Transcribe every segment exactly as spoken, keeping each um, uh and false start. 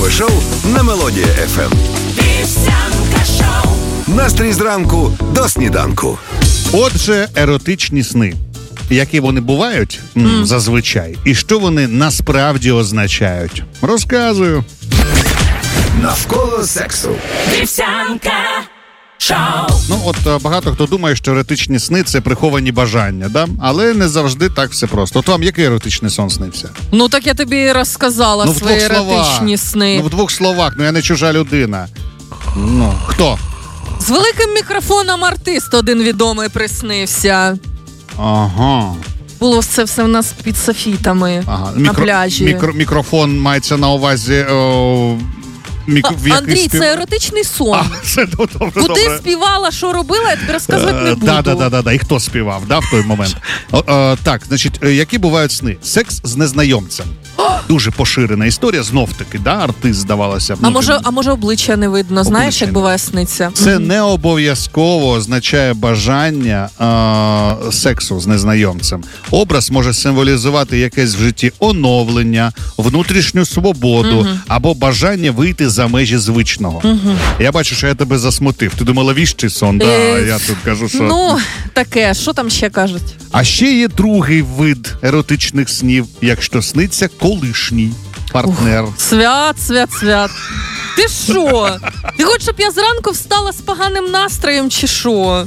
Шоу на Мелодія еф ем. Вівсянка шоу. Настрій зранку до сніданку. Отже, еротичні сни. Які вони бувають mm. зазвичай, і що вони насправді означають. Розказую. Навколо сексу. Вівсянка шоу. Ну, от багато хто думає, що еротичні сни – це приховані бажання, да? Але не завжди так все просто. От вам який еротичний сон снився? Ну, так я тобі розказала ну, свої еротичні сни. Ну, в двох словах, ну я не чужа людина. Ну, хто? З великим мікрофоном артист один відомий приснився. Ага. Було це все в нас під софітами ага. на Мікро, пляжі. Мікро, мікрофон мається на увазі... О... Мік... А, Андрій, спів... це еротичний сон. А, це добре, Куди добре. співала, що робила, я тобі розказувати не буду. Так, да, да, да, і хто співав, да, в той момент. О, о, так, значить, які бувають сни? Секс з незнайомцем. Дуже поширена історія, знов-таки, да, артист, здавалося. А може, а може обличчя не видно, знаєш, обличчя як буває сниться? Це не обов'язково означає бажання е- сексу з незнайомцем. Образ може символізувати якесь в житті оновлення, внутрішню свободу угу. або бажання вийти за межі звичного. Угу. Я бачу, що я тебе засмутив. Ти думала, віщий сон? Да, е- я тут кажу, що... Ну, таке, що там ще кажуть? А ще є другий вид еротичних снів, якщо сниться колишній партнер. Ух, свят, свят, свят. Ти що? Ти хочеш, щоб я зранку встала з поганим настроєм, чи що?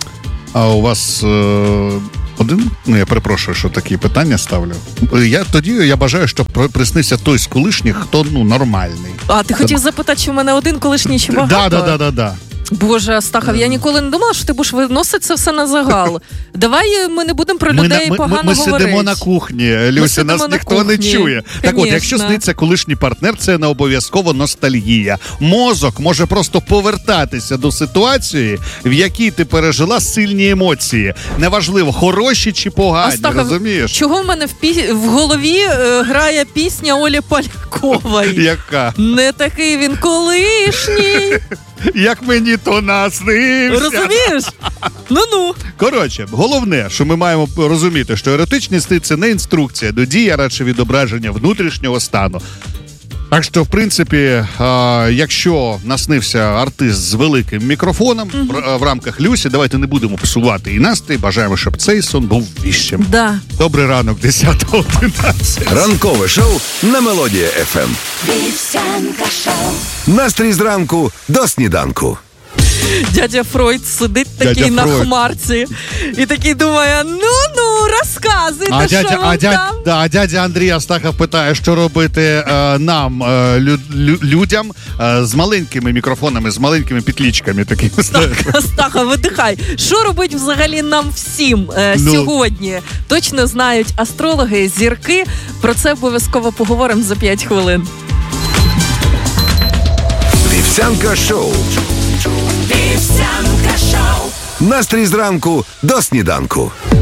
А у вас е- один? Ну, я перепрошую, що такі питання ставлю. Я тоді я бажаю, щоб приснився той з колишніх, хто, ну, нормальний. А, ти хотів запитати, чи в мене один колишній, чи багато? Да, да, да, да, да. Боже, Астахов, я ніколи не думала, що ти будеш виносити це все на загал. Давай ми не будемо про людей ми, погано ми, ми говорити. Ми сидимо на кухні, Люся, нас ніхто кухні. не чує. Конечно. Так от, якщо сниться колишній партнер, це не обов'язково ностальгія. Мозок може просто повертатися до ситуації, в якій ти пережила сильні емоції. Неважливо, хороші чи погані, Астахов, розумієш? Чого в мене в, пі... в голові е, грає пісня Олі Полякової? Яка? Не такий він колишній. Як мені то наснився. Розумієш? Ну-ну. Коротше, головне, що ми маємо розуміти, що еротичні сни – це не інструкція до дії, а радше відображення внутрішнього стану. Так що, в принципі, а, якщо наснився артист з великим мікрофоном mm-hmm. в, в рамках Люсі, давайте не будемо псувати і настрій. Бажаємо, щоб цей сон був віщим. Да. Добрий ранок, десята одинадцять. Ранкове шоу на Мелодія еф ем. Вівсянка шоу. Настрій зранку до сніданку. Дядя Фройд сидить такий Дядя на Фройд. хмарці і такий думає, ну-ну, розказуйте, А що дядя, вам а, дядя, там. да, а дядя Андрій Астахов питає, що робити е, нам, е, лю, лю, людям е, з маленькими мікрофонами, з маленькими петлічками такими. Астахов, видихай. Що робить взагалі нам всім е, Ну. сьогодні? Точно знають астрологи, зірки. Про це обов'язково поговоримо за п'ять хвилин. Вівсянка шоу. Вівсянка шоу. Настрій зранку до сніданку.